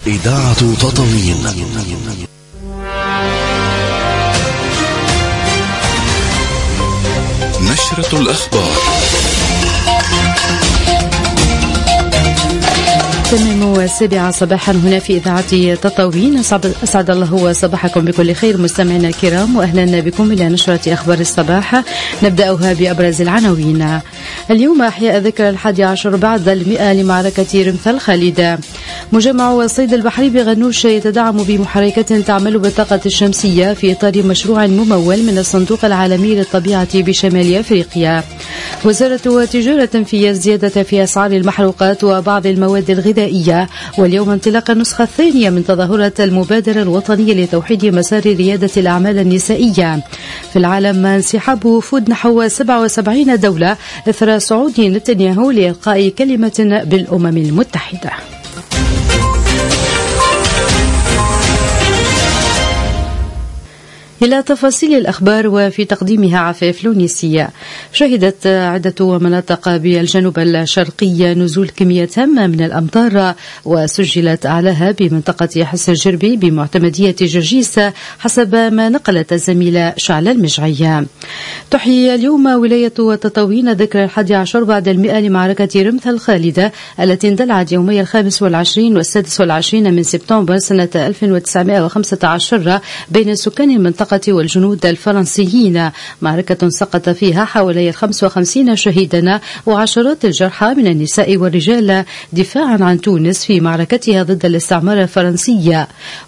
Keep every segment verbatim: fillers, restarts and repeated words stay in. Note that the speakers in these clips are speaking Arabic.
إذاعة تطاوين. نشرة الأخبار. تمام والسابعة صباحا هنا في إذاعة تطاوين. أسعد الله صباحكم بكل خير مستمعينا الكرام، وأهلا بكم إلى نشرة أخبار الصباح. نبدأها بأبرز العناوين. اليوم أحياء ذكرى الحادي عشر بعد المئة لمعركة رمث الخالدة. مجمع الصيد البحري بغنوش يتدعم بمحركات تعمل بالطاقة الشمسية في إطار مشروع ممول من الصندوق العالمي للطبيعة بشمال أفريقيا. وزارة التجارة تنفي الزيادة في أسعار المحروقات وبعض المواد الغذائية. واليوم انطلاق النسخة الثانية من تظاهرة المبادرة الوطنية لتوحيد مسار ريادة الأعمال النسائية. في العالم انسحاب وفود نحو سبعة وسبعين دولة إثر صعود نتنياهو لإلقاء كلمة بالأمم المتحدة. إلى تفاصيل الأخبار وفي تقديمها عفاف لونيسية. شهدت عدة مناطق بالجنوب الشرقي نزول كمية هامة من الأمطار، وسجلت أعلاها بمنطقة حس الجربي بمعتمدية جرجيس حسب ما نقلت الزميلة شعلة المجعية. تحيي اليوم ولاية تطاوين ذكرى الحادي عشر بعد المئة لمعركة رمث الخالدة التي اندلعت يومي الخامس والعشرين والسادس والعشرين من سبتمبر سنة ألف وتسعمائة وخمسة عشر بين سكان المنطقة والجنود الفرنسيين، معركة سقط فيها حوالي خمسة وخمسين شهيدا وعشرات الجرحى من النساء والرجال دفاعا عن تونس في معركتها ضد الاستعمار الفرنسي.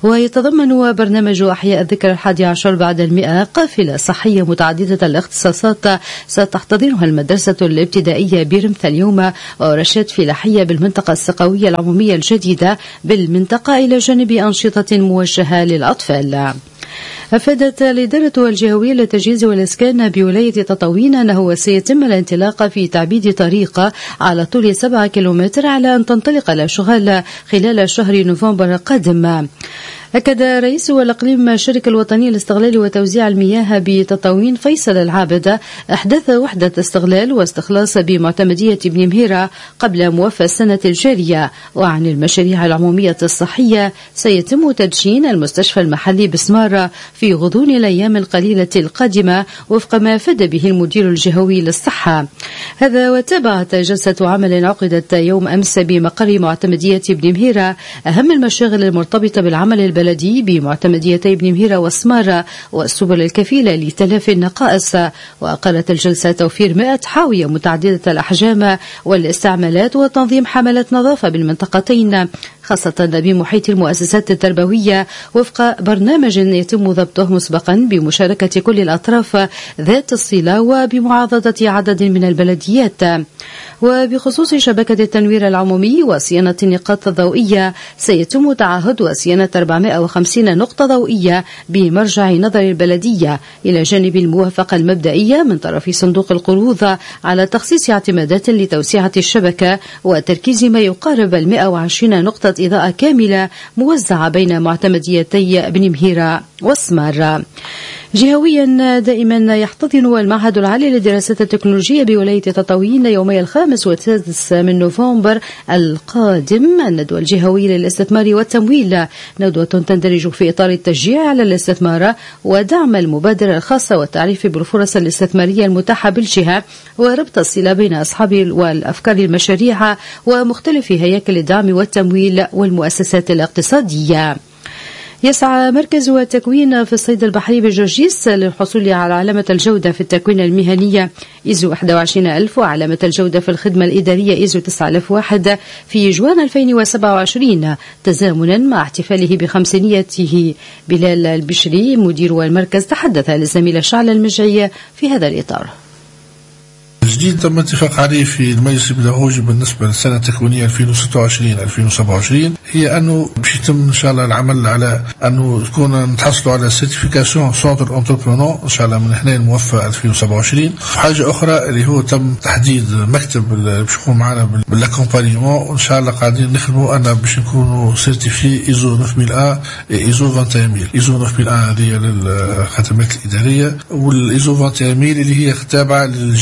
ويتضمن برنامج أحياء الذكرى الحادي عشر بعد المئة قافلة صحية متعددة الاختصاصات ستحتضنها المدرسة الابتدائية برمث اليوم، ورشات فلاحية بالمنطقة السقوية العمومية الجديدة بالمنطقة إلى جانب أنشطة موجهة للأطفال. أفادت الإدارة الجهوية للتجهيز والإسكان بولاية تطاوين أنه سيتم الانطلاق في تعبيد طريق على طول سبعة كيلومتر على أن تنطلق الأشغال خلال شهر نوفمبر القادم. أكد رئيس الإقليم الشركة الوطنية لاستغلال وتوزيع المياه بتطاوين فيصل العابد إحداث وحدة استغلال واستخلاص بمعتمدية ابن مهيرة قبل موافى السنة الجارية. وعن المشاريع العمومية الصحية سيتم تدشين المستشفى المحلي بسمارة في غضون الأيام القليلة القادمة وفق ما أفاد به المدير الجهوي للصحة. هذا وتابعت جلسة عمل عقدت يوم أمس بمقر معتمدية ابن مهيرة أهم المشاغل المرتبطة بالعمل البلدي البلدي بمعتمديتي ابن مهيرة وسمارة والسبل الكفيلة لتلافي النقائص. وقالت الجلسة توفير مائة حاوية متعددة الأحجام والاستعمالات وتنظيم حملات نظافة بالمنطقتين خاصة بمحيط المؤسسات التربوية وفق برنامج يتم ضبطه مسبقا بمشاركة كل الأطراف ذات الصلة وبمعاضدة عدد من البلديات. وبخصوص شبكة التنوير العمومي وصيانة النقاط الضوئية سيتم تعهد وصيانة أربعمائة وخمسين نقطة ضوئية بمرجع نظر البلدية إلى جانب الموافقة المبدئية من طرف صندوق القروض على تخصيص اعتمادات لتوسيعة الشبكة وتركيز ما يقارب المائة وعشرين نقطة إضاءة كاملة موزعة بين معتمديتي ابن مهيرة وسمارة. جهويا دائما يحتضن المعهد العالي للدراسات التكنولوجية بولاية تطاوين يومي الخامس والسادس من نوفمبر القادم الندوة الجهوي للاستثمار والتمويل، ندوة تندرج في إطار التشجيع على الاستثمار ودعم المبادرة الخاصة والتعريف بالفرص الاستثمارية المتاحة بالجهة وربط الصلة بين أصحاب والأفكار المشاريع ومختلف هياكل الدعم والتمويل والمؤسسات الاقتصادية. يسعى مركز التكوين في الصيد البحري بجرجيس للحصول على علامة الجودة في التكوين المهنية إيزو واحد وعشرين ألف وعلامة الجودة في الخدمة الإدارية إيزو تسعة آلاف وواحد في جوان ألفين وسبعة وعشرين تزامنا مع احتفاله بخمسينيته. بلال البشري مدير المركز تحدث للزميلة شعلة المجعية في هذا الإطار. الجديد تم اتفاق عليه في المجلس البداغوجي بالنسبة للسنة التكوينية ألفين وستة وعشرين ألفين وسبعة وعشرين هي أنه باش يتم إن شاء الله العمل على أنه تكون نتحصلوا على سيرتيفيكاسيون سونتر انتربرونور إن شاء الله من هنا الموفى ألفين وسبعة وعشرين. حاجة أخرى اللي هو تم تحديد مكتب باش يكون معنا بالاكومبانيمون وإن شاء الله قاعدين نخدموا أنا باش نكونوا سيرتيفي إيزو تسعة مية إيزو واحد وعشرين إيزو تسعة مية هذه للخدمات الإدارية والإيزو واحد وعشرين اللي هي تابعة للجودة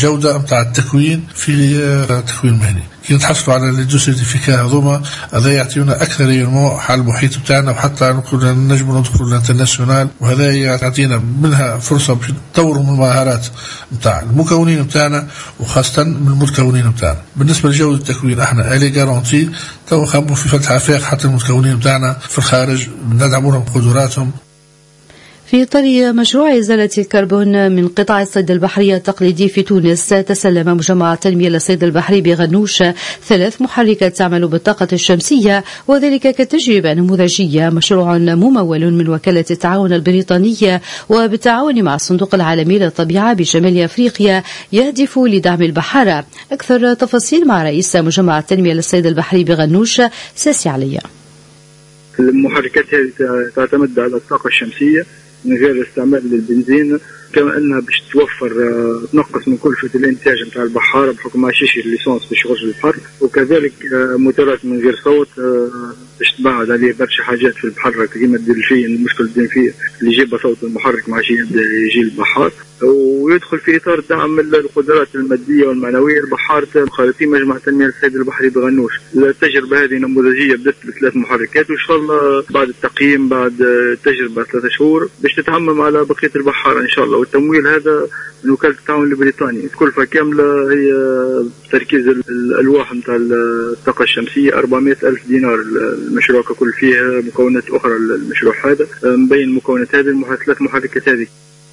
نتاع التكوين في التكوين المهني. كي نتحصلوا على لي دو سيرتيفيكا هذوما هذا يعطيونا اكثر ينمو على المحيط بتاعنا، وحتى نجموا ندخلوا الانترناسيونال، وهذا يعطينا منها فرصه باش نطوروا من المهارات نتاع المكونين بتاعنا وخاصه من المتكونين بتاعنا. بالنسبه لجوده التكوين احنا الي جارونتي تو خبوا في فتح افاق حتى المتكونين بتاعنا في الخارج ندعموا بقدراتهم. في إطار مشروع إزالة الكربون من قطاع الصيد البحري التقليدي في تونس، تسلم مجمع التنمية للصيد البحري بغنوش ثلاث محركات تعمل بالطاقة الشمسية، وذلك كتجربة نموذجية. مشروع ممول من وكالة التعاون البريطانية وبالتعاون مع الصندوق العالمي للطبيعة بشمال أفريقيا، يهدف لدعم البحارة. أكثر تفاصيل مع رئيس مجمع التنمية للصيد البحري بغنوش ساسي عليا. المحركات هذه تعتمد على الطاقة الشمسية من غير استعمال للبنزين، كما انها باش توفر تنقص من كلفة الانتاج نتاع البحارة بحكم ما يعيش الليسونس في شغل البحر، وكذلك موتورات من غير صوت باش تبعد عليه برشا حاجات في المحرك كيما الدلفين، المشكل الدلفين اللي يجيب صوت المحرك ما عادش يجي البحار، ويدخل في اطار دعم القدرات الماديه والمعنويه للبحار في مجمع تنميه الصيد البحري بغنوش. التجربه هذه نموذجيه بدات بثلاث محركات، وان شاء الله بعد التقييم بعد تجربه ثلاثة شهور باش تتعمم على بقيه البحاره ان شاء الله. والتمويل هذا من وكاله التعاون البريطاني، الكلفه كامله هي تركيز الالواح نتاع الطاقه الشمسيه أربعمائة ألف دينار. المشروع ككل فيه مكونات اخرى المشروع هذا، مبين المكونات هذه ثلاث محركات هذه.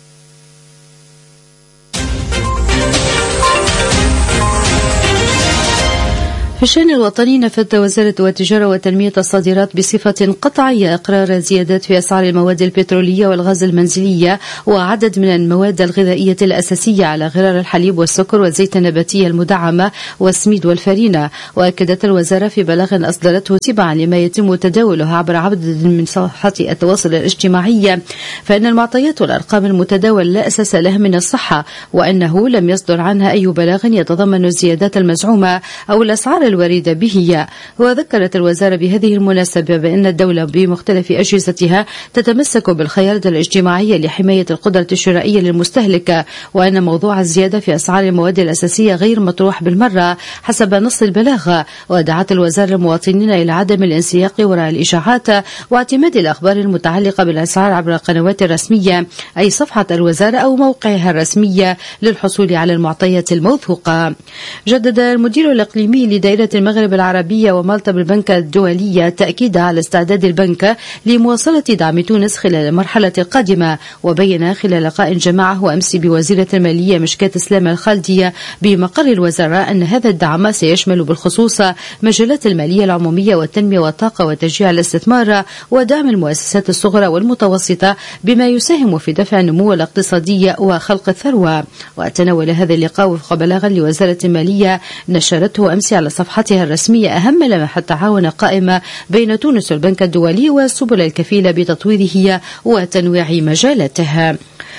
في الشأن الوطني، نفت وزارة التجارة وتنمية الصادرات بصفة قطعية إقرار زيادات في أسعار المواد البترولية والغاز المنزلية وعدد من المواد الغذائية الأساسية على غرار الحليب والسكر والزيت النباتي المدعمة والسميد والفرينة. وأكدت الوزارة في بلاغ أصدرته تبعا لما يتم تداوله عبر عدد من صفحات التواصل الاجتماعي فإن المعطيات والأرقام المتداول لا أساس لها من الصحة، وأنه لم يصدر عنها أي بلاغ يتضمن الزيادات المزعومة أو الأسعار الواردة به. وذكرت الوزارة بهذه المناسبة بأن الدولة بمختلف أجهزتها تتمسك بالخيارات الاجتماعية لحماية القدرة الشرائية للمستهلك، وأن موضوع الزيادة في أسعار المواد الأساسية غير مطروح بالمرة حسب نص البلاغ. ودعت الوزارة المواطنين إلى عدم الانسياق وراء الإشاعات واعتماد الأخبار المتعلقة بالأسعار عبر القنوات الرسمية أي صفحة الوزارة أو موقعها الرسمي للحصول على المعطيات الموثوقة. جدد المدير الإقليمي لدائرة المغرب العربية ومالطا بالبنك الدولية تأكيد على استعداد البنك لمواصلة دعم تونس خلال المرحلة القادمة. وبين خلال لقاء جمعه أمس بوزيرة المالية مشكاة سلامة الخالدية بمقر الوزارة أن هذا الدعم سيشمل بالخصوص مجالات المالية العمومية والتنمية والطاقة وتشجيع الاستثمار ودعم المؤسسات الصغرى والمتوسطة بما يساهم في دفع النمو الاقتصادي وخلق الثروة. وتناول هذا اللقاء وفق بلاغ لوزارة المالية نشرته أمس على صفحتها الرسمية أهم ملامح التعاون القائمة بين تونس والبنك الدولي والسبل الكفيلة بتطويره وتنويع مجالاتها.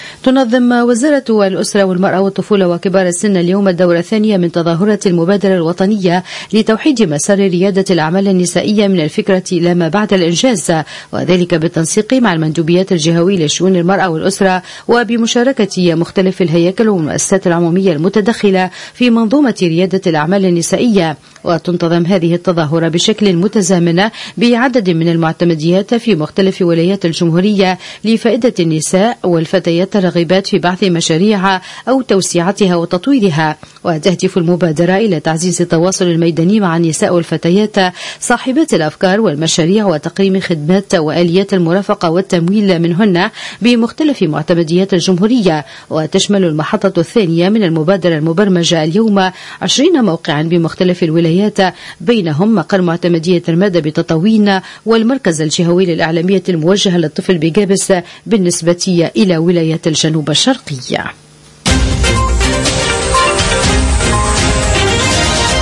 تنظم وزارة الأسرة والمرأة والطفولة وكبار السن اليوم الدورة الثانية من تظاهرة المبادرة الوطنية لتوحيد مسار ريادة الأعمال النسائية من الفكرة إلى ما بعد الإنجاز، وذلك بالتنسيق مع المندوبيات الجهوية لشؤون المرأة والأسرة وبمشاركة مختلف الهياكل والمؤسسات العمومية المتدخلة في منظومة ريادة الأعمال النسائية. وتنتظم هذه التظاهرة بشكل متزامن بعدد من المعتمديات في مختلف ولايات الجمهورية لفائدة النساء والفتيات الراغبات في بعث مشاريع أو توسيعتها وتطويرها. وتهدف المبادرة إلى تعزيز التواصل الميداني مع النساء والفتيات صاحبات الأفكار والمشاريع وتقييم خدمات وآليات المرافقة والتمويل منهن بمختلف معتمديات الجمهورية. وتشمل المحطة الثانية من المبادرة المبرمجة اليوم عشرين موقعا بمختلف الولايات، بينهم مقر معتمدية المادة بتطاوين والمركز الجهوي للإعلامية الموجهة للطفل بجابس بالنسبة إلى ولاية الجنوب الشرقية.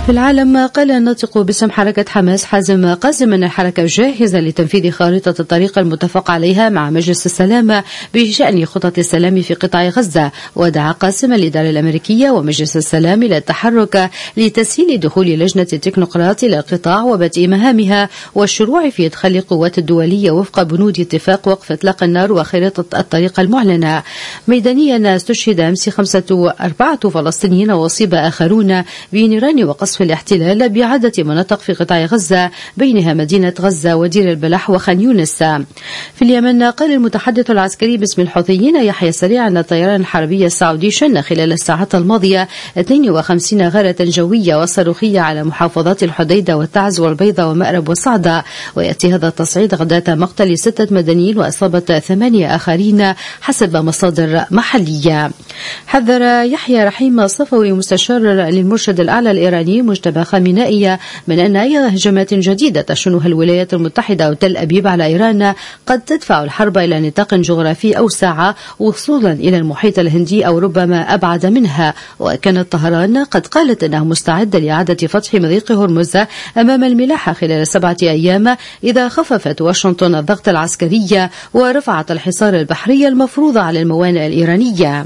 في العالم، قال الناطق باسم حركة حماس حازم قاسم أن الحركة جاهزة لتنفيذ خارطة الطريق المتفق عليها مع مجلس السلام بشأن خطط السلام في قطاع غزة. ودعا قاسم الإدارة الأمريكية ومجلس السلام إلى التحرك لتسهيل دخول لجنة التكنوقراط إلى القطاع وبدء مهامها والشروع في إدخال القوات الدولية وفق بنود اتفاق وقف إطلاق النار وخارطة الطريق المعلنة. ميدانيا استشهد أمس خمسة أربعة فلسطينيين وأصيب آخرون بنيران وقصف الاحتلال بعدة مناطق في قطاع غزة بينها مدينة غزة ودير البلح وخان يونس. في اليمن، قال المتحدث العسكري باسم الحوثيين يحيى سريع أن الطيران الحربي السعودي شن خلال الساعات الماضية اثنين وخمسين غارة جوية وصاروخية على محافظات الحديدة والتعز والبيضة ومأرب والصعدة. ويأتي هذا التصعيد غداة مقتل ستة مدنيين وإصابة ثمانية آخرين حسب مصادر محلية. حذر يحيى رحيم الصفوي مستشار للمرشد الأعلى الإيراني مجتبى خامنائي من أن أي هجمات جديدة تشنها الولايات المتحدة وتل أبيب على إيران قد تدفع الحرب إلى نطاق جغرافي أوسع وصولا إلى المحيط الهندي أو ربما أبعد منها. وكانت طهران قد قالت أنها مستعدة لإعادة فتح مضيق هرمز أمام الملاحة خلال سبعة أيام إذا خففت واشنطن الضغط العسكري ورفعت الحصار البحري المفروض على الموانئ الإيرانية.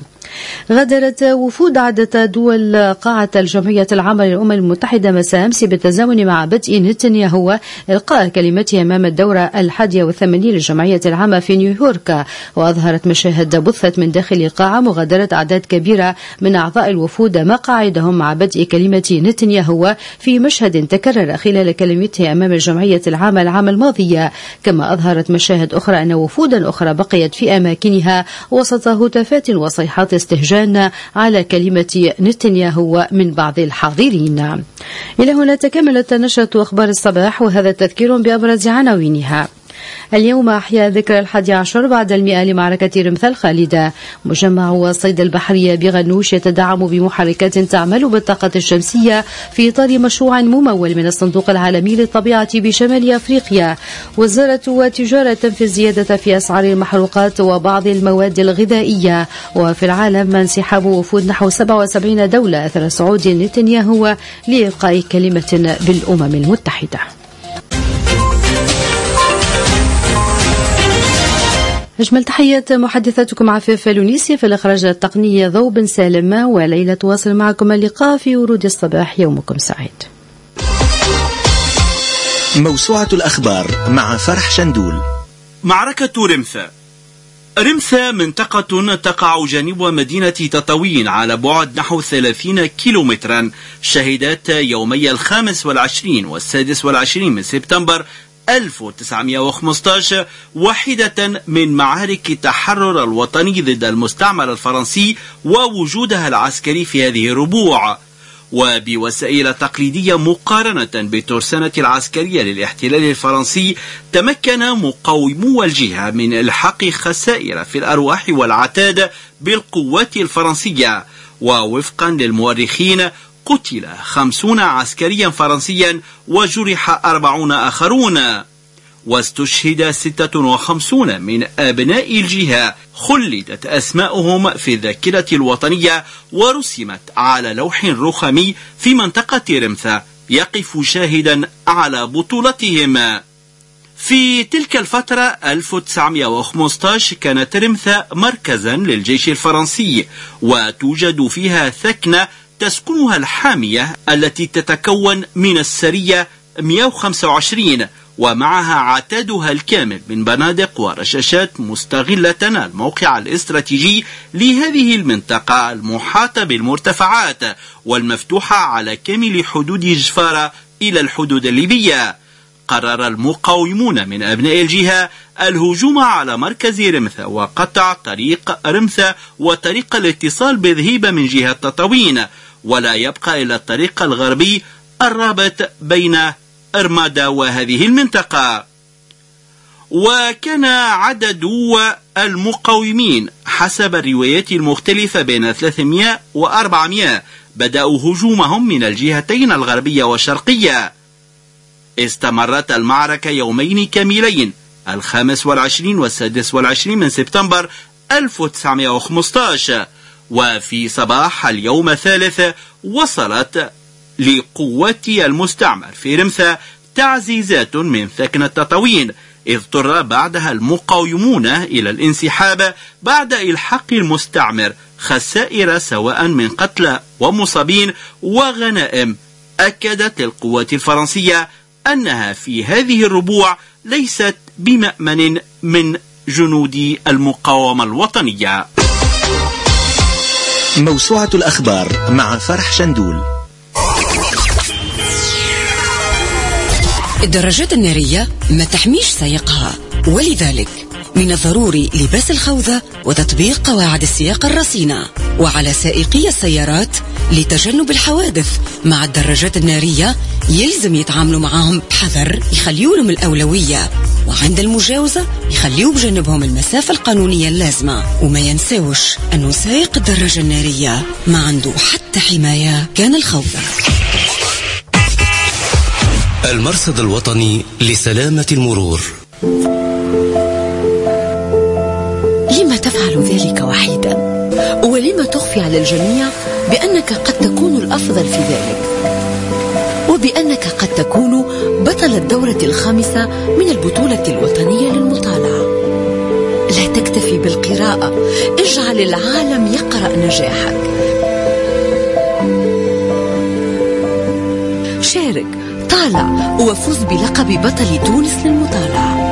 غادرت وفود عدة دول قاعة الجمعية العامة للأمم المتحدة مساء أمس بالتزامن مع بدء نتنياهو إلقاء كلمته أمام الدورة الحادية والثمانين للجمعية العامة في نيويورك. وأظهرت مشاهد بثت من داخل القاعة مغادرة أعداد كبيرة من أعضاء الوفود مقاعدهم مع بدء كلمة نتنياهو في مشهد تكرر خلال كلمته أمام الجمعية العامة العام الماضي. كما أظهرت مشاهد أخرى أن وفودا أخرى بقيت في أماكنها وسط هتافات وصيحات استهجان على كلمة نتنياهو من بعض الحاضرين. إلى هنا تكملت نشرة أخبار الصباح، وهذا التذكير بأبرز عناوينها. اليوم أحيا ذكرى الحادي عشر بعد المئة لمعركة رمث الخالدة. مجمع الصيد البحري بغنوش يتدعم بمحركات تعمل بالطاقة الشمسية في إطار مشروع ممول من الصندوق العالمي للطبيعة بشمال أفريقيا. وزارة وتجارة تنفي الزيادة في أسعار المحروقات وبعض المواد الغذائية. وفي العالم انسحاب وفود نحو سبعة وسبعين دولة أثر صعود نتنياهو لإلقاء كلمة بالأمم المتحدة. أجمل تحيات محدثتكم عفاف لونيسي، في الإخراج التقني ضوء بن سالم، وليلة تواصل معكم اللقاء في ورود الصباح. يومكم سعيد. موسوعة الأخبار مع فرح شندول. معركة رمثة. رمثة منطقة تقع جنوب مدينة تطاوين على بعد نحو ثلاثين كيلومترا. شهدت يومي الخامس والعشرين والسادس والعشرين من سبتمبر ألف وتسعمئة وخمسة عشر واحدة من معارك التحرر الوطني ضد المستعمر الفرنسي ووجودها العسكري في هذه الربوع. وبوسائل تقليدية مقارنة بالترسانة العسكرية للاحتلال الفرنسي، تمكن مقاومو الجهة من إلحاق خسائر في الأرواح والعتاد بالقوات الفرنسية. ووفقا للمؤرخين قتل خمسون عسكريا فرنسيا وجرح أربعون آخرون، واستشهد ستة وخمسون من أبناء الجهة. خلدت أسماؤهم في الذاكرة الوطنية ورسمت على لوح رخمي في منطقة رمثة يقف شاهدا على بطولتهم. في تلك الفترة ألف وتسعمئة وخمسة عشر كانت رمثة مركزا للجيش الفرنسي، وتوجد فيها ثكنة تسكنها الحامية التي تتكون من السرية مئة وخمسة وعشرين، ومعها عتادها الكامل من بنادق ورشاشات، مستغلة الموقع الاستراتيجي لهذه المنطقة المحاطة بالمرتفعات والمفتوحة على كامل حدود جفارة إلى الحدود الليبية. قرر المقاومون من أبناء الجهة الهجوم على مركز رمثة وقطع طريق رمثة وطريق الاتصال بذهيبة من جهة تطاوين، ولا يبقى إلا الطريق الغربي الرابط بين أرمادا وهذه المنطقة. وكان عدد المقاومين حسب الروايات المختلفة بين ثلاثمئة وأربعمئة. بدأوا هجومهم من الجهتين الغربية والشرقية. استمرت المعركة يومين كاملين، الخامس والعشرين والسادس والعشرين من سبتمبر ألف وتسعمئة وخمسة عشر. وفي صباح اليوم الثالث وصلت لقوات المستعمر في رمثة تعزيزات من ثكنة تطاوين، إذ اضطر بعدها المقاومون إلى الانسحاب بعد إلحاق المستعمر خسائر سواء من قتلى ومصابين وغنائم. أكدت القوات الفرنسية أنها في هذه الربوع ليست بمأمن من جنود المقاومة الوطنية. موسوعة الأخبار مع فرح شندول. الدراجات النارية ما تحميش سائقها، ولذلك من الضروري لباس الخوذة وتطبيق قواعد السياقة الرصينة. وعلى سائقي السيارات لتجنب الحوادث مع الدراجات النارية يلزم يتعاملوا معهم بحذر، يخليوا لهم الأولوية، وعند المجاوزة يخليوا بجنبهم المسافة القانونية اللازمة. وما ينساوش أنه سائق الدراجة النارية ما عنده حتى حماية كان الخوذة. المرصد الوطني لسلامة المرور. لما تفعل ذلك وحيدا؟ ولما تخفي على الجميع بأنك قد تكون الأفضل في ذلك، وبأنك قد تكون بطل الدورة الخامسة من البطولة الوطنية للمطالعة؟ لا تكتفي بالقراءة، اجعل العالم يقرأ نجاحك. شارك، طالع، وفوز بلقب بطل تونس للمطالعة.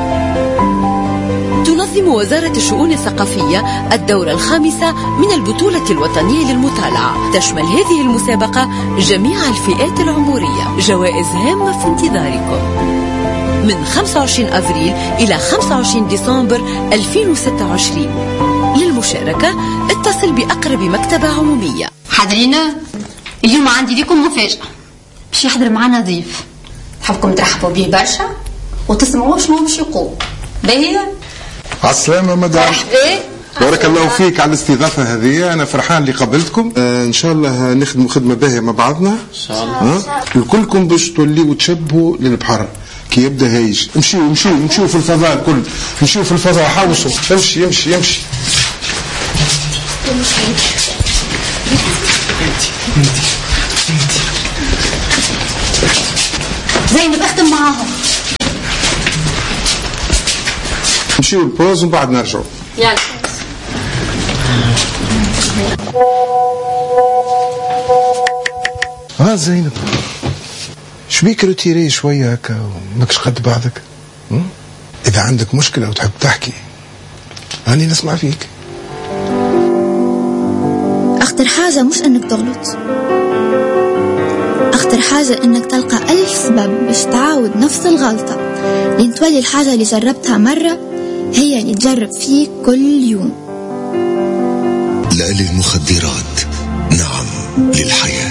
تنظم وزارة الشؤون الثقافية الدورة الخامسة من البطولة الوطنية للمطالعة. تشمل هذه المسابقة جميع الفئات العمرية. جوائز هامة في انتظاركم من خمسة وعشرين أفريل إلى خمسة وعشرين ديسمبر ألفين وستة وعشرين. للمشاركة اتصل بأقرب مكتبة عمومية. حاضرين، اليوم عندي لكم مفاجأة، باش يحضر معنا ضيف حبكم ترحبوا به برشا وتسمعوا شنو باش يقول. باهي؟ عالسلامة مدام. بارك الله فيك على الاستضافة هذه، أنا فرحان اللي قبلتكم. آه إن شاء الله نخدموا خدمة باهية مع بعضنا إن شاء الله. الكلكم باش توليوا تشبهوا للبحر كي يبدا هايج. امشيوا امشيوا امشيوا في الفضاء الكل، امشيوا في الفضاء، حوصوا، يمشي يمشي يمشي. زينب اختم معاهم. نمشيو البوز ومن بعد نرجعوا. يلا. ها زينب، شبيك روتيري شوية هكا وماكش قد بعضك؟ إذا عندك مشكلة وتحب تحكي أنا نسمع فيك. أخطر حاجة مش إنك تغلط، أخطر حاجة إنك تلقى ألف سبب باش تعاود نفس الغلطة، لين تولي الحاجة اللي جربتها مرة هي اللي تجرب فيك كل يوم. لا للمخدرات، نعم للحياة.